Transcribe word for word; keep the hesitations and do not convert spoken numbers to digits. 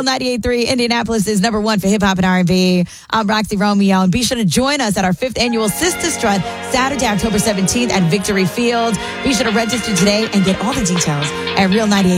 ninety-eight point three Indianapolis is number one for hip hop and R and B. I'm Roxy Romeo, and be sure to join us at our fifth annual Sister Strut Saturday, October seventeenth at Victory Field. Be sure to register today and get all the details at Real ninety-eight.